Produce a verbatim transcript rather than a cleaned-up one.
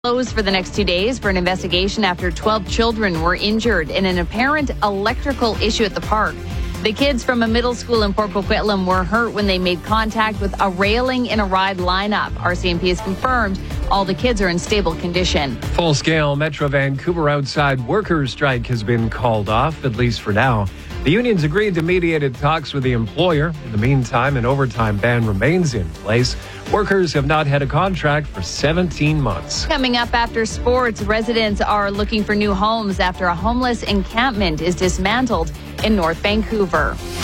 Closed for the next two days for an investigation after twelve children were injured in an apparent electrical issue at the park. The kids from a middle school in Port Coquitlam were hurt when they made contact with a railing in a ride lineup. R C M P has confirmed all the kids are in stable condition. Full-scale Metro Vancouver outside workers' strike has been called off, at least for now. The unions agreed to mediated talks with the employer. In the meantime, an overtime ban remains in place. Workers have not had a contract for seventeen months. Coming up after sports, residents are looking for new homes after a homeless encampment is dismantled in North Vancouver.